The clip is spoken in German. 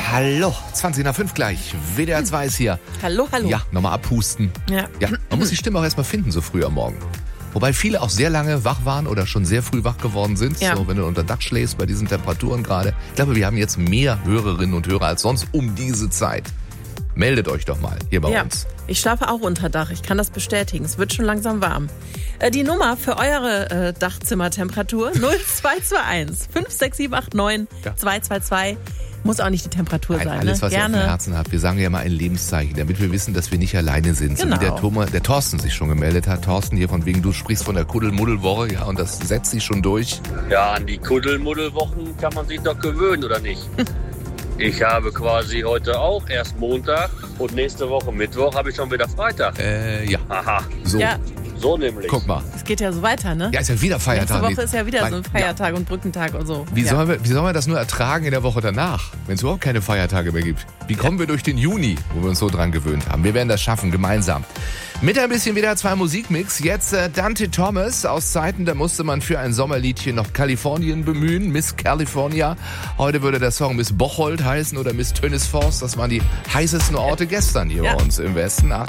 Hallo, 20 nach 5 gleich. WDR 2 ist hier. Hallo. Ja, nochmal abhusten. Ja. Man muss die Stimme auch erstmal finden, so früh am Morgen. Wobei viele auch sehr lange wach waren oder schon sehr früh wach geworden sind. Ja. So, wenn du unter Dach schläfst bei diesen Temperaturen gerade. Ich glaube, wir haben jetzt mehr Hörerinnen und Hörer als sonst um diese Zeit. Meldet euch doch mal hier bei uns. Ich schlafe auch unter Dach. Ich kann das bestätigen. Es wird schon langsam warm. Die Nummer für eure Dachzimmertemperatur 0221 56789 222. Muss auch nicht die Temperatur sein. Alles, was Gerne. ihr auf dem Herzen habt. Wir sagen ja mal ein Lebenszeichen, damit wir wissen, dass wir nicht alleine sind. Genau. So wie der Thorsten sich schon gemeldet hat. Thorsten hier von wegen, du sprichst von der Kuddelmuddelwoche, ja, und das setzt sich schon durch. Ja, an die Kuddelmuddelwochen kann man sich doch gewöhnen, oder nicht? Ich habe quasi heute auch erst Montag und nächste Woche Mittwoch habe ich schon wieder Freitag. Ja. Aha, So, Ja, so nämlich. guck mal. es geht ja so weiter, ne? Ja, ist ja wieder Feiertag. Nächste Woche ist ja wieder so ein Ja. Feiertag und Brückentag und so. Wie Ja. sollen wir das nur ertragen in der Woche danach, wenn es überhaupt keine Feiertage mehr gibt? Wie kommen wir durch den Juni, wo wir uns so dran gewöhnt haben? Wir werden das schaffen, gemeinsam. Mit ein bisschen WDR 2 Musikmix. Jetzt Dante Thomas aus Zeiten, da musste man für ein Sommerliedchen noch Kalifornien bemühen. Miss California. Heute würde der Song Miss Bocholt heißen oder Miss Tönisforst. Das waren die heißesten Orte gestern hier bei uns im Westen.